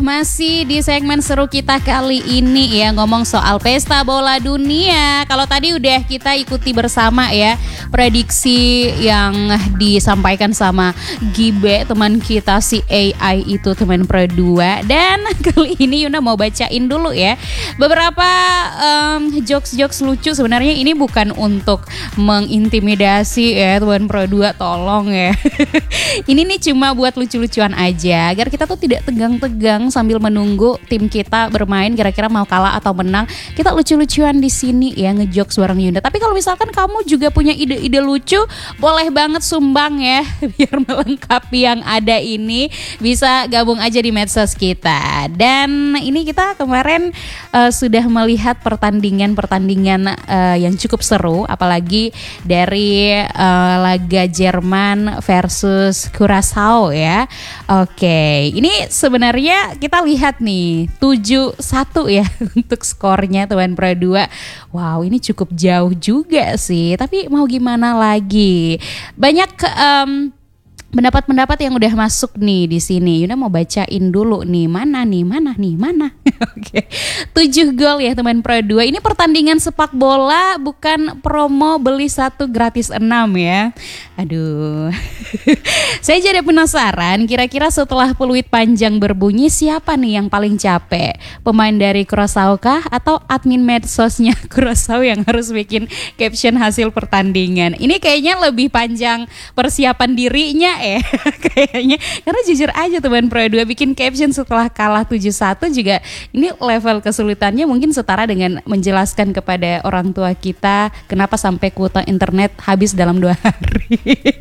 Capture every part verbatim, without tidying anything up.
masih di segmen seru kita kali ini ya, ngomong soal pesta bola dunia. Kalau tadi udah kita ikuti bersama ya prediksi yang disampaikan sama Gibe, teman kita si A I itu, teman Pro dua. Dan kali ini Yuna mau bacain dulu ya beberapa um, jokes-jokes lucu. Sebenarnya ini bukan untuk mengintimidasi ya teman Pro dua, tolong ya. Ini nih cuma buat lucu-lucuan aja, agar kita tuh tidak tegang-tegang sambil menunggu tim kita bermain kira-kira mau kalah atau menang. Kita lucu-lucuan di sini ya, ngejokes bareng Yunda. Tapi kalau misalkan kamu juga punya ide-ide lucu, boleh banget sumbang ya biar melengkapi yang ada ini. Bisa gabung aja di medsos kita. Dan ini kita kemarin uh, sudah melihat pertandingan-pertandingan uh, yang cukup seru, apalagi dari uh, laga Jerman versus Curaçao ya. Oke, ini sebenarnya kita lihat nih tujuh satu ya untuk skornya teman Pro dua. Wow, ini cukup jauh juga sih. Tapi mau gimana lagi? Banyak um, pendapat-pendapat yang udah masuk nih di sini. Yuna mau bacain dulu nih, mana nih, mana nih, mana. Oke, tujuh gol ya teman Pro dua. Ini pertandingan sepak bola, bukan promo beli satu gratis enam ya. Aduh, saya jadi penasaran. Kira-kira setelah peluit panjang berbunyi, siapa nih yang paling capek? Pemain dari Curaçao kah atau admin medsosnya Curaçao yang harus bikin caption hasil pertandingan? Ini kayaknya lebih panjang persiapan dirinya eh kayaknya, karena jujur aja teman Pro dua bikin caption setelah kalah tujuh satu juga ini level kesulitannya mungkin setara dengan menjelaskan kepada orang tua kita kenapa sampai kuota internet habis dalam dua hari.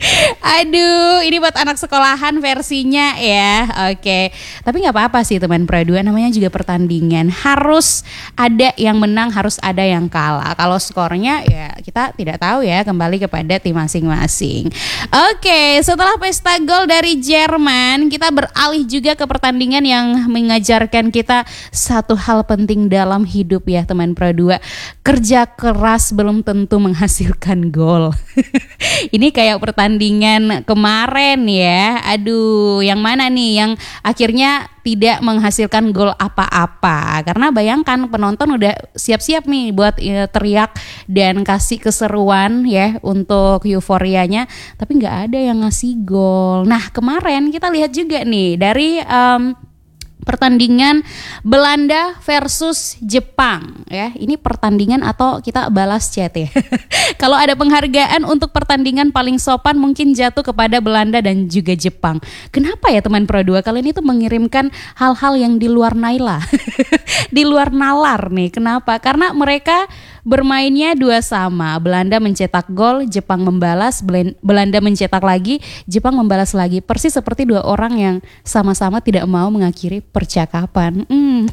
Aduh, ini buat anak sekolahan versinya ya. Oke, tapi nggak apa-apa sih teman Pro dua, namanya juga pertandingan, harus ada yang menang, harus ada yang kalah. Kalau skornya ya kita tidak tahu ya, kembali kepada tim masing-masing. Oke, setelah pesta gol dari Jerman, kita beralih juga ke pertandingan yang mengajarkan kita satu hal penting dalam hidup ya teman Pro dua. Kerja keras belum tentu menghasilkan gol. Ini kayak pertandingan kemarin ya. Aduh, yang mana nih yang akhirnya tidak menghasilkan gol apa-apa? Karena bayangkan penonton udah siap-siap nih buat ya, teriak dan kasih keseruan ya untuk euforianya, tapi nggak ada yang ngasih gol. Nah kemarin kita lihat juga nih dari um, pertandingan Belanda versus Jepang ya. Ini pertandingan atau kita balas chat ya. Kalau ada penghargaan untuk pertandingan paling sopan mungkin jatuh kepada Belanda dan juga Jepang. Kenapa ya teman Pro dua kalian itu mengirimkan hal-hal yang di luar naila? Di luar nalar nih. Kenapa? Karena mereka bermainnya dua sama. Belanda mencetak gol, Jepang membalas, Belanda mencetak lagi, Jepang membalas lagi. Persis seperti dua orang yang sama-sama tidak mau mengakhiri percakapan. Hmm.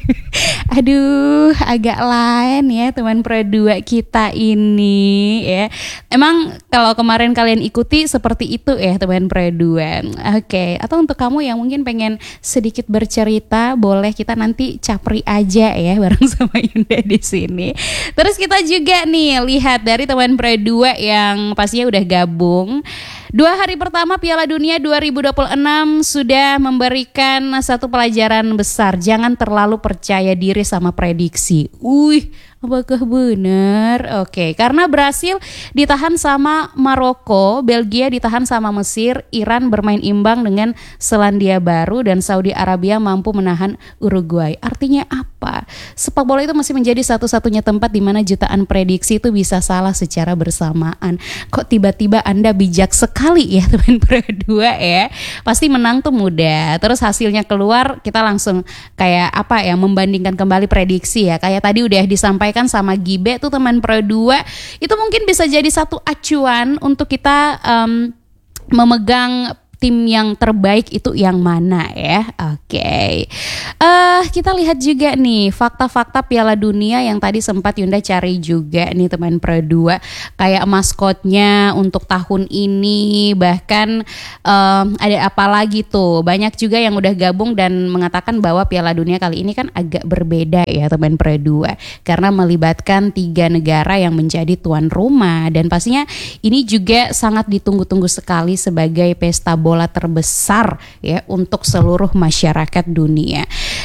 Aduh, agak lain ya teman Pro dua kita ini ya. Emang kalau kemarin kalian ikuti seperti itu ya teman Pro dua. Oke, atau untuk kamu yang mungkin pengen sedikit bercerita, boleh kita nanti capri aja ya bareng sama Yunda di sini. Terus kita juga nih lihat dari teman Pro dua yang pastinya udah gabung. Dua hari pertama Piala Dunia dua ribu dua puluh enam sudah memberikan satu pelajaran besar. Jangan terlalu percaya diri sama prediksi. Wih, apakah benar? Oke, karena Brasil ditahan sama Maroko, Belgia ditahan sama Mesir, Iran bermain imbang dengan Selandia Baru, dan Saudi Arabia mampu menahan Uruguay. Artinya apa? Sepak bola itu masih menjadi satu-satunya tempat di mana jutaan prediksi itu bisa salah secara bersamaan. Kok tiba-tiba Anda bijak sekali ya teman Pro dua ya? Pasti menang tuh mudah. Terus hasilnya keluar, kita langsung kayak apa ya, membandingkan kembali prediksi ya. Kayak tadi udah disampaikan sama Gibe tuh teman Pro dua, itu mungkin bisa jadi satu acuan untuk kita um, memegang tim yang terbaik itu yang mana ya. Oke, okay. uh, kita lihat juga nih fakta-fakta Piala Dunia yang tadi sempat Yunda cari juga nih teman Pro dua, kayak maskotnya untuk tahun ini, bahkan um, ada apa lagi tuh, banyak juga yang udah gabung dan mengatakan bahwa Piala Dunia kali ini kan agak berbeda ya teman Pro dua, karena melibatkan tiga negara yang menjadi tuan rumah, dan pastinya ini juga sangat ditunggu-tunggu sekali sebagai pesta bola terbesar ya untuk seluruh masyarakat dunia.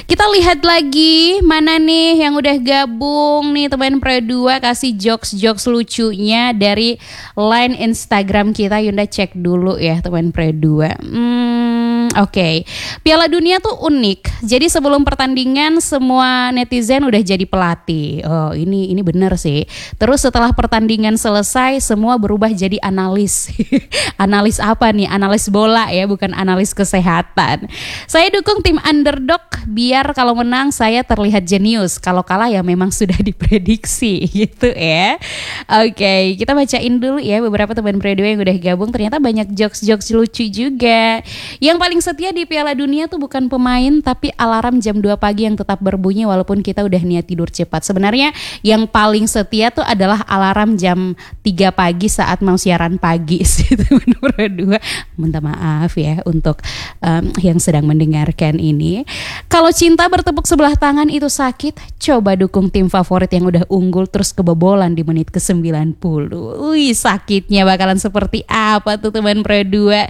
Kita lihat lagi mana nih yang udah gabung nih teman Pro dua, kasih jokes-jokes lucunya dari line Instagram kita. Yunda cek dulu ya teman Pro dua. Hmm, oke. Okay. Piala Dunia tuh unik. Jadi sebelum pertandingan semua netizen udah jadi pelatih. Oh, ini ini bener sih. Terus setelah pertandingan selesai semua berubah jadi analis. Analis apa nih? Analis bola ya, bukan analis kesehatan. Saya dukung tim underdog biar kalau menang saya terlihat jenius. Kalau kalah ya memang sudah diprediksi gitu ya. Oke, okay, kita bacain dulu ya beberapa teman Pro dua yang udah gabung. Ternyata banyak jokes-jokes lucu juga. Yang paling setia di Piala Dunia tuh bukan pemain tapi alarm jam dua pagi yang tetap berbunyi walaupun kita udah niat tidur cepat. Sebenarnya yang paling setia tuh adalah alarm jam tiga pagi saat mau siaran pagi sih teman Pro dua. Minta maaf ya untuk um, yang sedang mendengarkan ini. Kalau cinta bertepuk sebelah tangan itu sakit, coba dukung tim favorit yang udah unggul terus kebobolan di menit ke sembilan puluh. Wih, sakitnya bakalan seperti apa tuh teman Pro dua.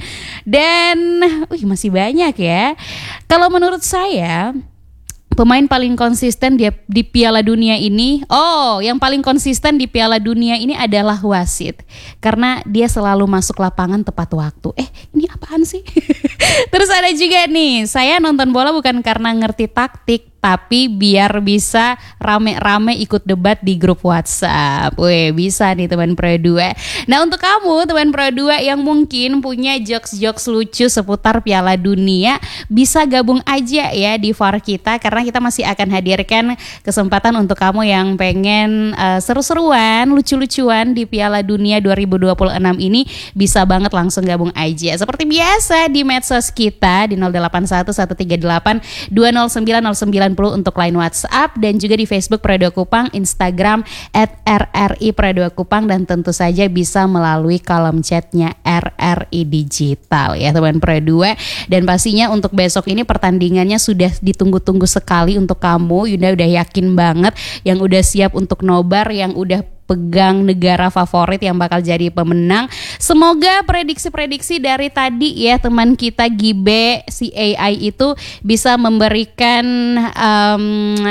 Dan wih masih banyak ya. Kalau menurut saya pemain paling konsisten di, di Piala Dunia ini, oh yang paling konsisten di Piala Dunia ini adalah wasit. Karena dia selalu masuk lapangan tepat waktu. Eh ini apaan sih? Terus ada juga nih, saya nonton bola bukan karena ngerti taktik, tapi biar bisa rame-rame ikut debat di grup WhatsApp. Weh, bisa nih teman Pro dua. Nah, untuk kamu teman Pro dua yang mungkin punya jokes-jokes lucu seputar Piala Dunia, bisa gabung aja ya di V A R kita karena kita masih akan hadirkan kesempatan untuk kamu yang pengen uh, seru-seruan, lucu-lucuan di Piala Dunia dua ribu dua puluh enam ini, bisa banget langsung gabung aja. Seperti biasa di medsos kita di nol delapan satu satu tiga delapan dua nol sembilan nol sembilan untuk line WhatsApp dan juga di Facebook Pro dua Kupang, Instagram at R R I Pro dua Kupang dan tentu saja bisa melalui kolom chatnya R R I Digital ya teman Pro dua. Dan pastinya untuk besok ini pertandingannya sudah ditunggu-tunggu sekali untuk kamu. Yunda udah yakin banget yang udah siap untuk nobar, yang udah pegang negara favorit yang bakal jadi pemenang. Semoga prediksi-prediksi dari tadi ya teman kita Gibe si A I itu bisa memberikan um,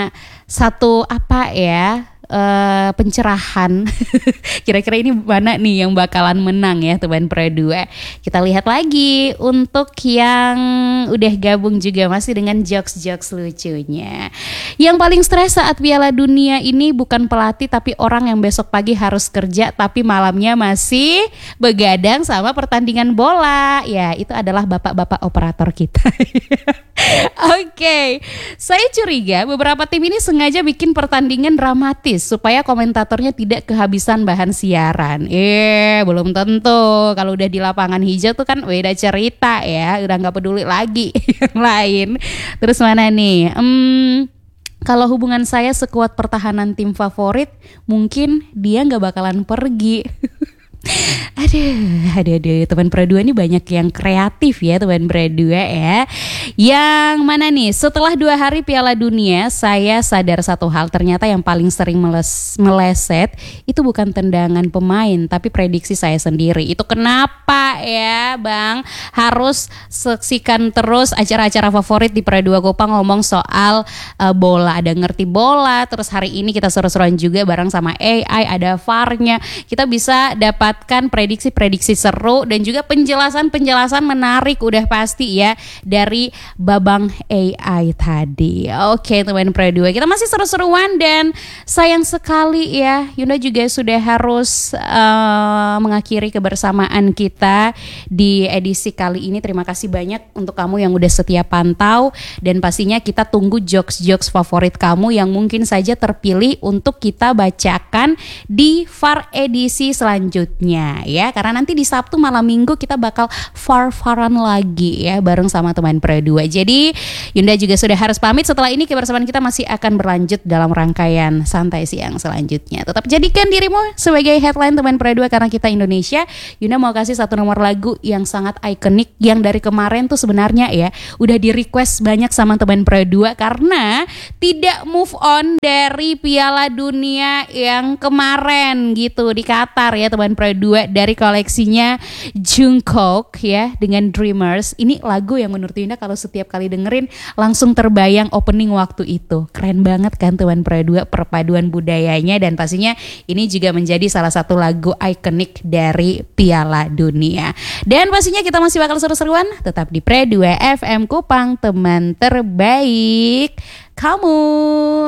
satu apa ya Uh, pencerahan. Kira-kira ini mana nih yang bakalan menang ya teman Pro dua. Kita lihat lagi untuk yang udah gabung juga masih dengan jokes-jokes lucunya. Yang paling stres saat Piala Dunia ini bukan pelatih tapi orang yang besok pagi harus kerja tapi malamnya masih begadang sama pertandingan bola. Ya, itu adalah bapak-bapak operator kita. Oke, okay. Saya curiga beberapa tim ini sengaja bikin pertandingan dramatis supaya komentatornya tidak kehabisan bahan siaran. Eh, belum tentu. Kalau udah di lapangan hijau tuh kan beda cerita ya, udah nggak peduli lagi yang lain. Terus mana nih? Hmm, kalau hubungan saya sekuat pertahanan tim favorit, mungkin dia nggak bakalan pergi. Aduh, aduh, aduh, teman Pro dua ini banyak yang kreatif ya teman Pro dua ya. Yang mana nih, setelah dua hari Piala Dunia, saya sadar satu hal, ternyata yang paling sering meles, meleset itu bukan tendangan pemain, tapi prediksi saya sendiri. Itu kenapa ya Bang, harus saksikan terus acara-acara favorit di Pro dua Kupang ngomong soal uh, bola. Ada ngerti bola, terus hari ini kita seru-seruan juga bareng sama A I, ada V A R-nya. Kita bisa dapatkan prediksi-prediksi seru dan juga penjelasan-penjelasan menarik udah pasti ya dari Babang A I tadi. Oke teman Pro dua, kita masih seru-seruan dan sayang sekali ya Yunda juga sudah harus uh, mengakhiri kebersamaan kita di edisi kali ini. Terima kasih banyak untuk kamu yang udah setia pantau dan pastinya kita tunggu jokes-jokes favorit kamu yang mungkin saja terpilih untuk kita bacakan di V A R edisi selanjutnya ya, karena nanti di Sabtu malam Minggu kita bakal V A R-V A R-an lagi ya bareng sama teman Pro dua. Jadi Yunda juga sudah harus pamit. Setelah ini kebersamaan kita masih akan berlanjut dalam rangkaian santai siang selanjutnya. Tetap jadikan dirimu sebagai headline teman Pro dua karena kita Indonesia. Yunda mau kasih satu nomor lagu yang sangat ikonik yang dari kemarin tuh sebenarnya ya udah di request banyak sama teman Pro dua karena tidak move on dari Piala Dunia yang kemarin gitu di Qatar ya teman Pro Pro dua dari koleksinya Jungkook ya dengan Dreamers. Ini lagu yang menurut Yunda kalau setiap kali dengerin langsung terbayang opening waktu itu. Keren banget kan Tuan Pro dua, perpaduan budayanya, dan pastinya ini juga menjadi salah satu lagu ikonik dari Piala Dunia. Dan pastinya kita masih bakal seru-seruan tetap di Pro dua F M Kupang, teman terbaik kamu.